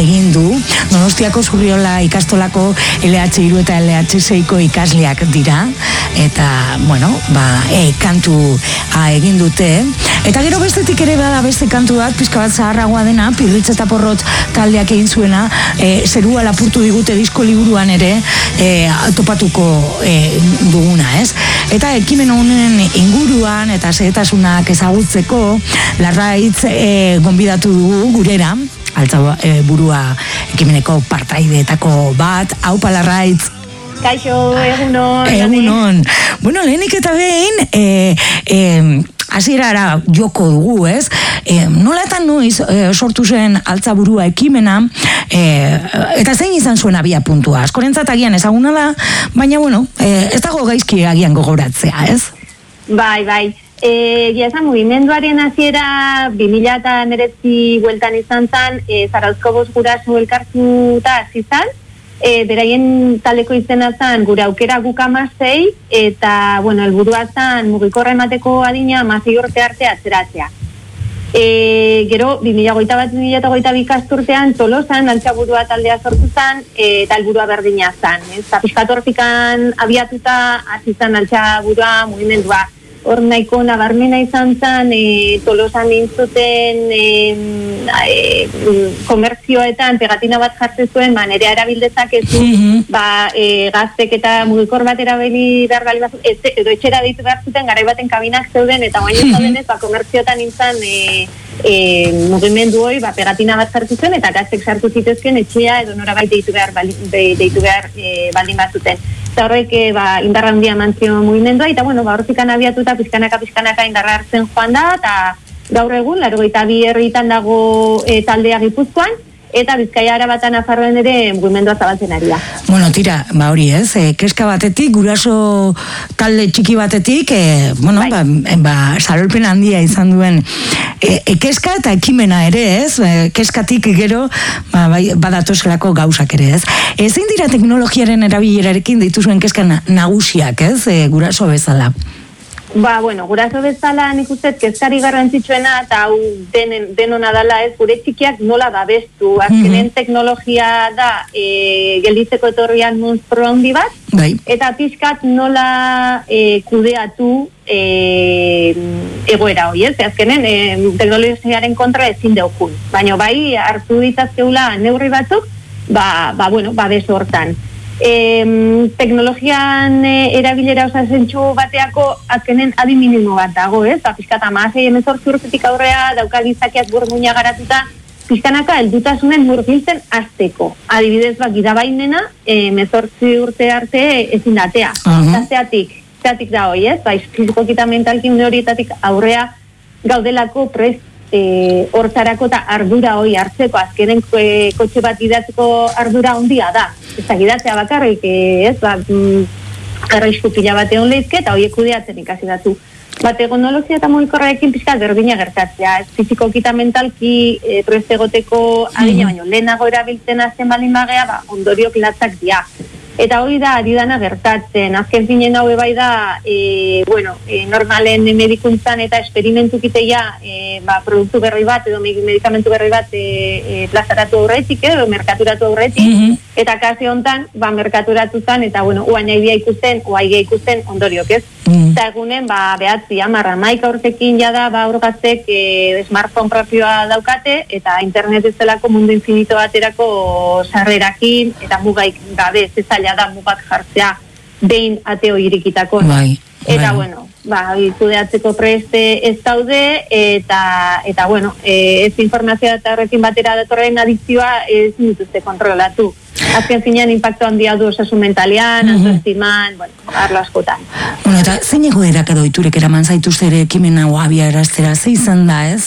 egin du. Donostiako Zurriola ikastolako LH3 eta LH6ko ikasleak dira, eta, bueno, kantua egin dute. Eta gero bestetik ere bada beste kantu bat, pizka bat zaharragoa dena, Pirritx eta Porrot taldeak egin zuena, zerua lapurtu digute disko liburuan ere, topatuko duguna, ez? Eta ekimen honen inguruan eta xehetasunak ezagutzeko, Larraitz gonbidatu dugu gurera, altza burua ekimeneko partaideetako bat. Aupa Larraitz. Kaixo, egunon. Egunon. Bueno, lehenik eta behin, hasierara joko dugu, ez? Nola eta noiz sortu zen altzaburua ekimena, eta zein izan zuen abia puntua? Askorentzat agian ezaguna da, baina, bueno, ez dago gaizki agian gogoratzea, ez? Bai. Esan mugimenduaren hasiera 2019 bueltan izan zen, Zarauzko 5 guraso elkartuta hasi zen, beraien taldeko izena zen gure aukera guk 16, eta, bueno, helburua zen mugikorra emateko adina 16 urte arte atzeratzea. Gero, 2021-2022 ikasturtean Tolosan altzaburua taldea sortu zen, eta helburua berdina zen. Eta pixkatortikan abiatuta hasi zen altzaburua mugimendua. Hor nahiko nabarmena izan zen, Tolosan nintzuten komertzioetan pegatina bat jartzen zuen, nire erabildezak ez du, gaztek eta mugikor bat erabili behar bali bat, edo etxera deitu behar zuten, garai baten kabinak zeuden, eta guain zaudenez, komertzioetan nintzen mugimendu hoi, pegatina bat jartzen zuen, eta gaztek sartu zitezken etxea edo norabait deitu behar baldin bat zuten. Eta horrek indarra handia mantzio mugimendua, eta bueno, hortikan abiatuta pizkanaka indarra hartzen joan da, eta gaur egun, 82 herritan dago taldea Gipuzkoan, eta Bizkaia Arabatan Nafarroan ere mugimendua zabaltzen ari da. Bueno, tira, hori ez, keska batetik, guraso talde txiki batetik, salolpen handia izan duen keska eta ekimena ere, ez? Keskatik gero badatozelako gauzak ere, ez? Zein dira teknologiaren erabilerarekin dituzuen keska nagusiak, ez? Guraso bezala. Guraso bezala nik uste kezkari garrantzitsuena eta hau denona dala ez, gure txikiak nola babestu. Azkenen teknologia da gelditzeko etorrian monstro handi bat, eta pixkat nola kudeatu egoera hori, ez? Azkenen teknologiaren kontra ezin deukun. Baina bai hartu ditazkeula neurri batzuk, babesu hortan. Teknologian erabilera osasentxu bateako azkenen adi minimo bat dago, ez? Pizkat 16-18 urtetik aurrea dauka gizakiak burmuina garatuta, pizkanaka heldutasunen murgiltzen hasteko. Adibidez, gidabainena 18 urte arte ezin datea. Zeatik da hoi, ez? Fizikoki eta mentalki horietatik aurrea gaudelako prest hortzarako eta ardura hoi hartzeko, azkenen kotxe bat gidatzeko ardura ondia da. Ez da gidatzea bakarrik, ez, arraizku pila bat egon lehizke, eta horiek kudeatzen ikasi datu. Teknologia eta mugikorrarekin pixka berdina gertatzea, ez fizikoki eta mentalki prest egoteko adina, baino lehenago erabiltzen azten balin bagea, ondoriok latzak dira. Eta hori da, ari dana gertatzen. Azken finen hau bai da, normalen medikuntzan eta esperimentukiteia produktu berri bat edo medikamentu berri bat plazaratu aurretik edo merkaturatu aurretik, eta kasi hontan, merkaturatu zan, eta oa nahi ikusten ondoriok, ez? Eta egunen, behatzi, 10 urtekin jada, hor gaztek smartphone propioa daukate, eta internet ez delako mundu infinito baterako sarrerakin, eta mugaik gabe, zezala da mugak jartzea behin ateo irikitako. Eta, kudeatzeko preste ez daude, eta ez informazioa eta horrekin batera datorren adikzioa ez dituzte kontrolatu. Azken finean impacto handia du osasun mentalean, autoestiman, arlo askotan. Eta zein egoerak edo iturek eraman zaituzte ere ekimen hau abiaraztera, ze izan da, ez?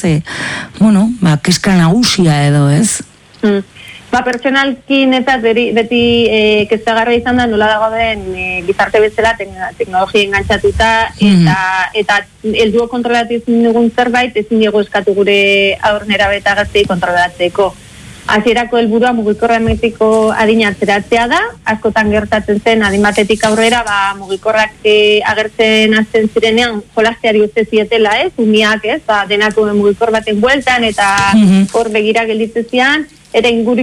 Keska nagusia edo, ez? Pertsonalkin eta beti kezkagarra izan da nola dago den gizarte bezala teknologia engantzatuta eta helduo kontrolatu ezin dugun zerbait ezin diego eskatu gure aur nerabe eta gaztei kontrolatzeko. Hasierako helburua mugikorra emateko adina atzeratzea da, askotan gertatzen zen adin batetik aurrera mugikorrak agertzen hasten zirenean jolasteari uste zietela, umiak, denako mugikor baten bueltan eta hor begira gelditzen zian, eta